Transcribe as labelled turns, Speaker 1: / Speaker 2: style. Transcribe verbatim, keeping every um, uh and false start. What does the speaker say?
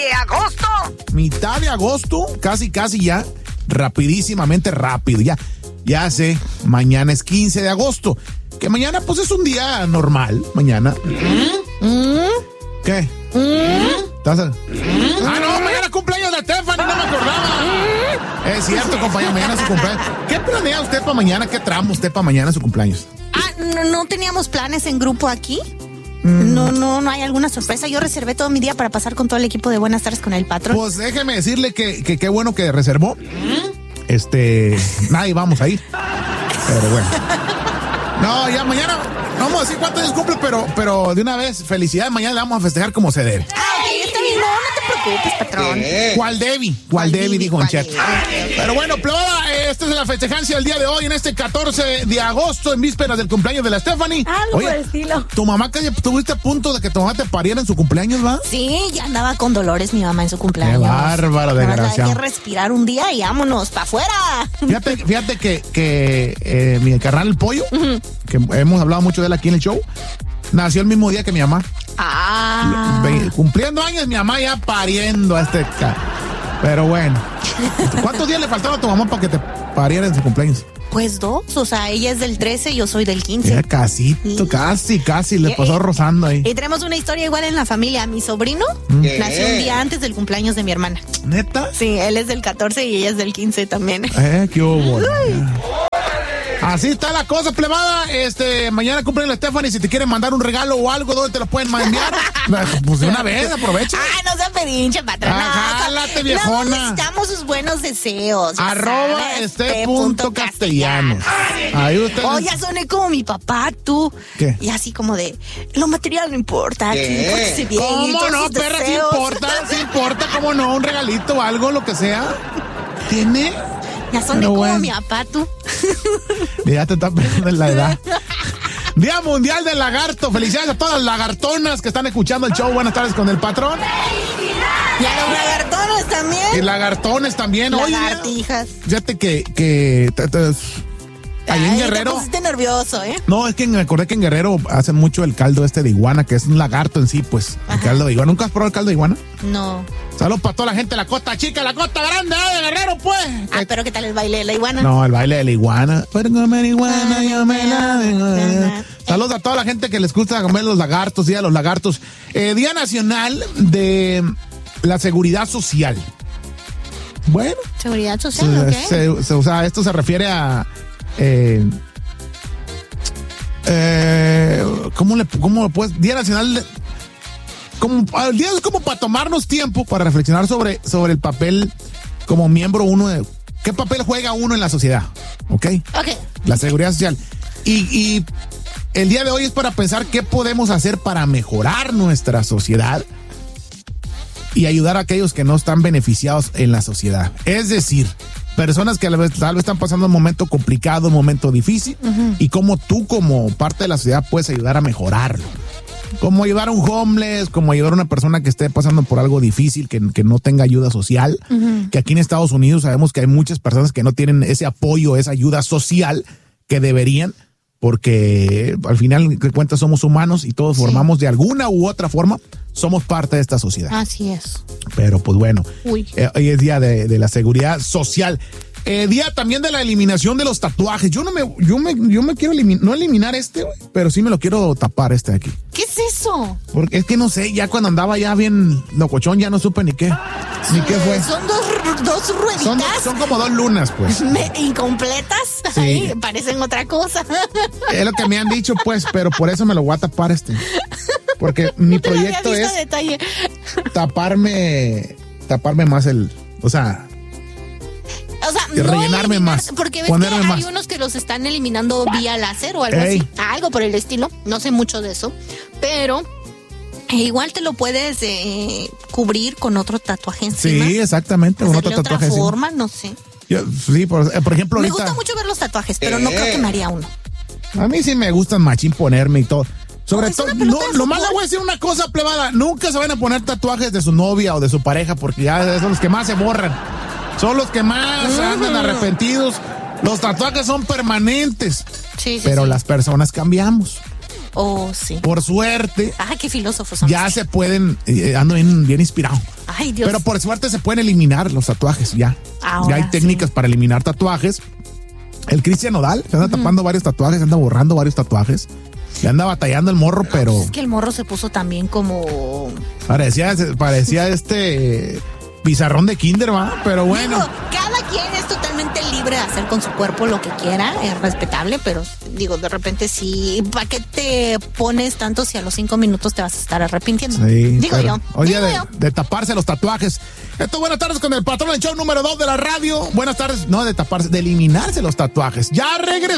Speaker 1: de agosto.
Speaker 2: Mitad de agosto, casi, casi ya. Rapidísimamente rápido, ya. Ya sé, mañana es quince de agosto. Que mañana, pues, es un día normal. Mañana.
Speaker 1: ¿Mm?
Speaker 2: ¿Qué?
Speaker 1: ¿Mm?
Speaker 2: ¿Estás a... Ah, no, mañana cumpleaños de Stephanie, no me acordaba. Es cierto, compañero, mañana es su cumpleaños. ¿Qué planea usted para mañana? ¿Qué tramo usted para mañana su cumpleaños?
Speaker 1: Ah, no, no teníamos planes en grupo aquí. Mm. No, no, no hay alguna sorpresa. Yo reservé todo mi día para pasar con todo el equipo de Buenas Tardes con el patrón.
Speaker 2: Pues déjeme decirle que qué que bueno que reservó. ¿Mm? Este, nadie vamos a ir. Pero bueno. No, ya mañana, no vamos a decir cuántos años cumple, pero, pero de una vez, felicidades, mañana le vamos a festejar como se debe.
Speaker 1: Ay, está bien, no, no te preocupes, patrón.
Speaker 2: ¿Cuál Debbie? ¿Cuál Debbie? Dijo un chat. Pero bueno, plebada, esta es la festejancia del día de hoy, en este catorce de agosto, en vísperas del cumpleaños de la Stephanie.
Speaker 1: Algo por el estilo.
Speaker 2: Tu mamá, que estuviste a punto de que tu mamá te pariera en su cumpleaños, ¿va?
Speaker 1: Sí, ya andaba con dolores mi mamá en su cumpleaños.
Speaker 2: Qué bárbaro, desgraciado.
Speaker 1: Hay que respirar un día y vámonos, para afuera.
Speaker 2: Fíjate, fíjate que, que eh, mi carnal el pollo, uh-huh. que hemos hablado mucho de él aquí en el show, nació el mismo día que mi mamá.
Speaker 1: Ah.
Speaker 2: Cumpliendo años, mi mamá ya pariendo a este ca... Pero bueno. ¿Cuántos días le faltaron a tu mamá para que te pariera en su cumpleaños?
Speaker 1: Pues dos, o sea, ella es del trece, yo soy del quince.
Speaker 2: Ya casito, sí. casi, casi, le pasó
Speaker 1: y,
Speaker 2: rozando ahí.
Speaker 1: Y tenemos una historia igual en la familia. Mi sobrino ¿Qué? nació un día antes del cumpleaños de mi hermana.
Speaker 2: ¿Neta?
Speaker 1: Sí, él es del catorce y ella es del quince también.
Speaker 2: Eh, qué hubo. Así está la cosa, plebada. Este, mañana cumplen la Stephanie. Si te quieren mandar un regalo o algo, ¿dónde te lo pueden enviar? Pues de una vez, aprovecha.
Speaker 1: Ah, no sean pedinche, patrón.
Speaker 2: Ah, jálate, viejona.
Speaker 1: No necesitamos sus buenos deseos.
Speaker 2: Arroba este punto castellano. Ahí ustedes.
Speaker 1: Oh, ya soné como mi papá, tú.
Speaker 2: ¿Qué?
Speaker 1: Y así como de, lo material no importa.
Speaker 2: ¿Qué?
Speaker 1: Pórtese bien.
Speaker 2: ¿Cómo no, perra? Sí importa, sí importa, cómo no, un regalito o algo, lo que sea. ¿Tiene?
Speaker 1: Ya soné como bueno. mi papá, tú.
Speaker 2: Ya te estás perdiendo en la edad. Día Mundial del Lagarto. Felicidades a todas las lagartonas que están escuchando el show. Buenas tardes con el patrón.
Speaker 1: Y a los lagartones también.
Speaker 2: Y lagartones también.
Speaker 1: Lagartijas.
Speaker 2: Oye, fíjate que... que te, te, Ahí en Guerrero.
Speaker 1: Te pusiste nervioso, ¿eh?
Speaker 2: No, es que me acordé que en Guerrero hacen mucho el caldo este de iguana, que es un lagarto en sí, pues. Ajá. El caldo de iguana. ¿Nunca has probado el caldo de iguana?
Speaker 1: No.
Speaker 2: Saludos para toda la gente de la costa chica, la costa grande ¿eh? de Guerrero, pues.
Speaker 1: Ah,
Speaker 2: ¿Qué?
Speaker 1: pero ¿qué tal el baile de la iguana?
Speaker 2: No, el baile de la iguana. Pero comer iguana, yo me la... Saludos a toda la gente que les gusta comer los lagartos, Día de los Lagartos. Eh, Día Nacional de la Seguridad Social. Bueno.
Speaker 1: ¿Seguridad social?
Speaker 2: Se,
Speaker 1: ¿ok?
Speaker 2: Se, se, o sea, esto se refiere a... Eh, eh, ¿Cómo le cómo pues Día Nacional de, como el día es como para tomarnos tiempo para reflexionar sobre sobre el papel como miembro uno de qué papel juega uno en la sociedad, ¿ok?
Speaker 1: Ok.
Speaker 2: La seguridad social y, y el día de hoy es para pensar qué podemos hacer para mejorar nuestra sociedad y ayudar a aquellos que no están beneficiados en la sociedad, es decir, personas que a la vez, tal vez están pasando un momento complicado, un momento difícil, uh-huh. y cómo tú como parte de la sociedad puedes ayudar a mejorarlo. Como ayudar a un homeless, como ayudar a una persona que esté pasando por algo difícil, que, que no tenga ayuda social, uh-huh. que aquí en Estados Unidos sabemos que hay muchas personas que no tienen ese apoyo, esa ayuda social que deberían, porque al final de cuentas somos humanos y todos sí. formamos de alguna u otra forma, somos parte de esta sociedad.
Speaker 1: Así es.
Speaker 2: Pero pues bueno, eh, hoy es día de, de la seguridad social. Eh, día también de la eliminación de los tatuajes. Yo no me, yo me, yo me quiero eliminar, no eliminar este, pero sí me lo quiero tapar este de aquí.
Speaker 1: ¿Qué es eso?
Speaker 2: Porque es que no sé, ya cuando andaba ya bien locochón, ya no supe ni qué, ni qué fue.
Speaker 1: Son dos, dos rueditas.
Speaker 2: Son, son como dos lunas, pues.
Speaker 1: Me, incompletas. Sí. Ahí parecen otra cosa.
Speaker 2: Es lo que me han dicho, pues, pero por eso me lo voy a tapar este. Porque mi proyecto es taparme, taparme más el, o sea,
Speaker 1: o sea,
Speaker 2: rellenarme
Speaker 1: no
Speaker 2: más,
Speaker 1: porque ves que hay más. Unos que los están eliminando vía láser o algo Ey. así, algo por el estilo. No sé mucho de eso, pero igual te lo puedes eh, cubrir con otro tatuaje encima.
Speaker 2: Sí, exactamente, con otro tatuaje
Speaker 1: otra forma, encima. No sé.
Speaker 2: Yo, sí, por, por ejemplo,
Speaker 1: me
Speaker 2: ahorita,
Speaker 1: gusta mucho ver los tatuajes, pero eh. no creo que me haría uno.
Speaker 2: A mí sí me gustan machín ponerme y todo. Sobre todo, no, lo más le voy a decir una cosa, plebada, nunca se van a poner tatuajes de su novia o de su pareja porque ya son los que más se borran. Son los que más uh-huh. andan arrepentidos. Los tatuajes son permanentes.
Speaker 1: Sí, sí,
Speaker 2: pero
Speaker 1: sí.
Speaker 2: las personas cambiamos.
Speaker 1: Oh, sí.
Speaker 2: Por suerte.
Speaker 1: Ah, qué filósofos son.
Speaker 2: Ya se pueden, eh, ando bien, bien inspirado.
Speaker 1: Ay, Dios.
Speaker 2: Pero por suerte se pueden eliminar los tatuajes ya.
Speaker 1: Ahora,
Speaker 2: ya hay técnicas
Speaker 1: sí.
Speaker 2: para eliminar tatuajes. El Cristian Nodal se anda uh-huh. tapando varios tatuajes, se anda borrando varios tatuajes. Le anda batallando el morro, pero...
Speaker 1: Pues es que el morro se puso también como...
Speaker 2: Parecía, parecía este... pizarrón de kinder, ¿va? Pero bueno.
Speaker 1: Digo, cada quien es totalmente libre de hacer con su cuerpo lo que quiera, es respetable, pero digo, de repente sí, ¿para qué te pones tanto si a los cinco minutos te vas a estar arrepintiendo?
Speaker 2: Sí,
Speaker 1: digo yo.
Speaker 2: Oye,
Speaker 1: digo
Speaker 2: de,
Speaker 1: yo.
Speaker 2: de taparse los tatuajes. Esto, buenas tardes con el patrón del show número dos de la radio. Buenas tardes, no de taparse, de eliminarse los tatuajes. Ya regresamos.